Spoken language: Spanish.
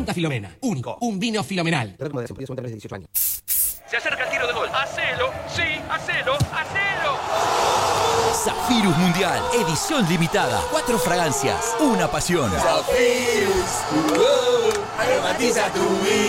Santa Filomena. Único. Un vino filomenal. Se acerca el tiro de gol. ¡Hacelo! ¡Sí! ¡Hacelo! ¡Hacelo! Zafirus Mundial, edición limitada. 4 fragancias, una pasión. Zafirus, aromatiza tu vida.